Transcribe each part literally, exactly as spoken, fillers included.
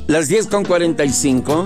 Las diez con cuarenta y cinco.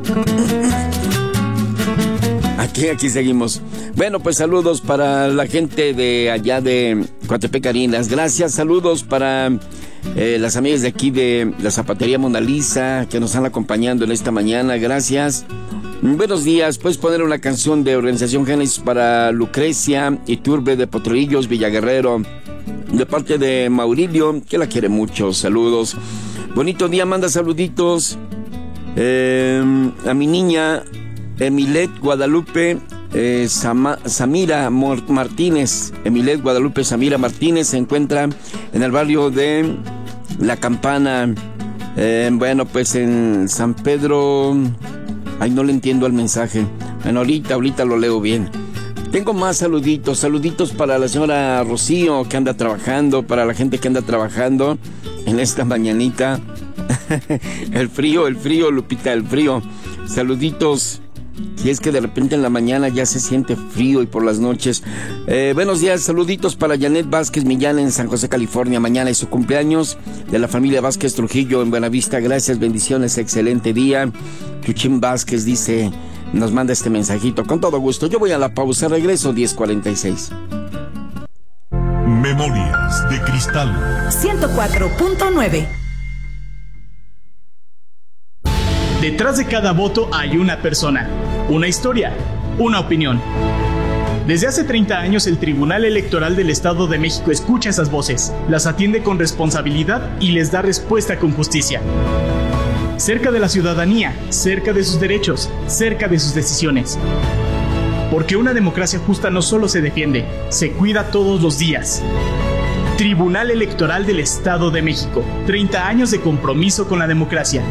Aquí, aquí seguimos. Bueno, pues saludos para la gente de allá de Coatepec, Arenas. Gracias, saludos para eh, las amigas de aquí de la Zapatería Mona Lisa que nos están acompañando en esta mañana. Gracias. Buenos días. Puedes poner una canción de Organización Génesis para Lucrecia Iturbe de Potrillos, Villaguerrero, de parte de Maurilio, que la quiere mucho. Saludos. Bonito día, manda saluditos eh, a mi niña Emilet Guadalupe eh, Sama, Samira Martínez. Emilet Guadalupe Samira Martínez se encuentra en el barrio de La Campana. Eh, bueno, pues en San Pedro. Ay, no le entiendo al mensaje. Bueno, ahorita, ahorita lo leo bien. Tengo más saluditos, saluditos para la señora Rocío que anda trabajando, para la gente que anda trabajando en esta mañanita. El frío, el frío, Lupita, el frío. Saluditos. Si es que de repente en la mañana ya se siente frío y por las noches. Eh, buenos días, saluditos para Janet Vázquez Millán en San José, California. Mañana es su cumpleaños, de la familia Vázquez Trujillo en Buenavista. Gracias, bendiciones, excelente día. Chuchín Vázquez dice, nos manda este mensajito. Con todo gusto, yo voy a la pausa, regreso diez cuarenta y seis. Memorias de Cristal ciento cuatro punto nueve. Detrás de cada voto hay una persona, una historia, una opinión. Desde hace treinta años el Tribunal Electoral del Estado de México escucha esas voces, las atiende con responsabilidad y les da respuesta con justicia. Cerca de la ciudadanía, cerca de sus derechos, cerca de sus decisiones. Porque una democracia justa no solo se defiende, se cuida todos los días. Tribunal Electoral del Estado de México, treinta años de compromiso con la democracia.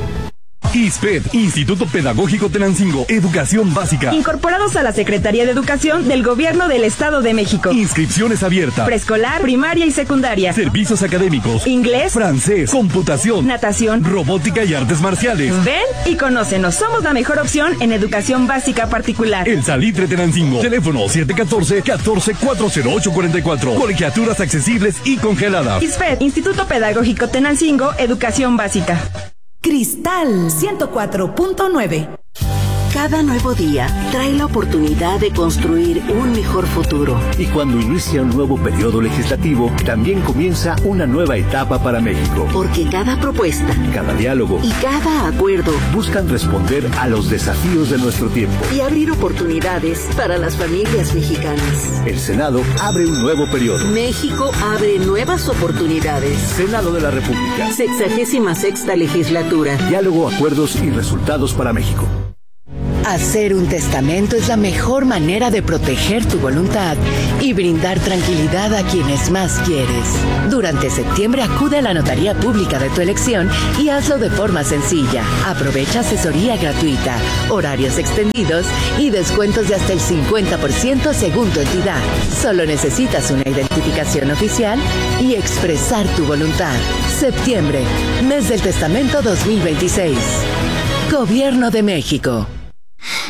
ISPED, Instituto Pedagógico Tenancingo, Educación Básica. Incorporados a la Secretaría de Educación del Gobierno del Estado de México. Inscripciones abiertas. Preescolar, primaria y secundaria. Servicios académicos. Inglés, francés, computación, natación, robótica y artes marciales. Ven y conócenos. Somos la mejor opción en educación básica particular. El Salitre Tenancingo. Teléfono siete uno cuatro, uno cuatro, cuatro cero ocho cuatro cuatro. Colegiaturas accesibles y congeladas. ISPED, Instituto Pedagógico Tenancingo, Educación Básica. Cristal ciento cuatro punto nueve. Cada nuevo día trae la oportunidad de construir un mejor futuro. Y cuando inicia un nuevo periodo legislativo, también comienza una nueva etapa para México. Porque cada propuesta, cada diálogo y cada acuerdo buscan responder a los desafíos de nuestro tiempo y abrir oportunidades para las familias mexicanas. El Senado abre un nuevo periodo. México abre nuevas oportunidades. Senado de la República. Sexagésima sexta legislatura. Diálogo, acuerdos y resultados para México. Hacer un testamento es la mejor manera de proteger tu voluntad y brindar tranquilidad a quienes más quieres. Durante septiembre acude a la notaría pública de tu elección y hazlo de forma sencilla. Aprovecha asesoría gratuita, horarios extendidos y descuentos de hasta el cincuenta por ciento según tu entidad. Solo necesitas una identificación oficial y expresar tu voluntad. Septiembre, mes del testamento dos mil veintiséis. Gobierno de México.